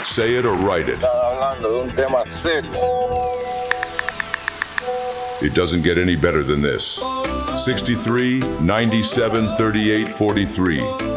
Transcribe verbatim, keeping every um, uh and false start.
Say it or write it. Están hablando de un tema serio. It doesn't get any better than this. sixty-three, ninety-seven, thirty-eight, forty-three.